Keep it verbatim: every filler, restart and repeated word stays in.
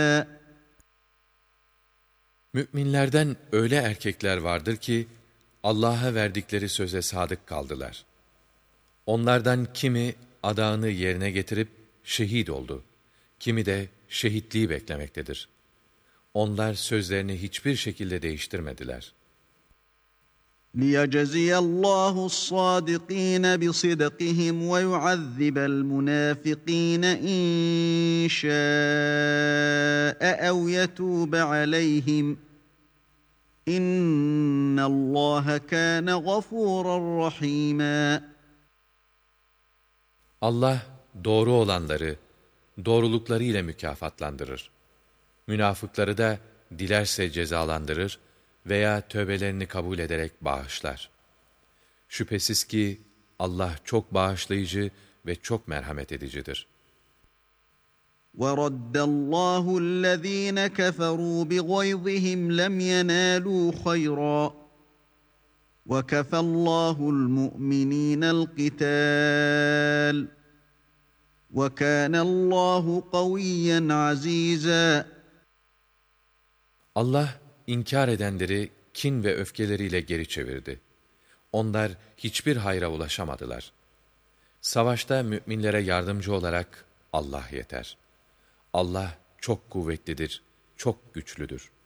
Müminlerden öyle erkekler vardır ki, Allah'a verdikleri söze sadık kaldılar. Onlardan kimi adağını yerine getirip şehit oldu, kimi de şehitliği beklemektedir. Onlar sözlerini hiçbir şekilde değiştirmediler. لِيَجْزِيَ اللّٰهُ الصَّادِقِينَ بِصِدْقِهِمْ وَيُعَذِّبَ الْمُنَافِقِينَ اِنْ شَاءَ اَوْ يَتُوبَ عَلَيْهِمْ اِنَّ اللّٰهَ كَانَ غَفُورًا رَحِيمًا. Allah doğru olanları doğrulukları ile mükafatlandırır. Münafıkları da dilerse cezalandırır veya tövbelerini kabul ederek bağışlar. Şüphesiz ki Allah çok bağışlayıcı ve çok merhamet edicidir. وَرَدَّ اللّٰهُ الَّذ۪ينَ كَفَرُوا بِغَيْظِهِمْ لَمْ يَنَالُوا خَيْرًا وَكَفَى اللّٰهُ الْمُؤْمِنِينَ الْقِتَالَ وَكَانَ اللّٰهُ قَوِيًّا عَز۪يزًا. Allah inkar edenleri kin ve öfkeleriyle geri çevirdi. Onlar hiçbir hayra ulaşamadılar. Savaşta müminlere yardımcı olarak Allah yeter. Allah çok kuvvetlidir, çok güçlüdür.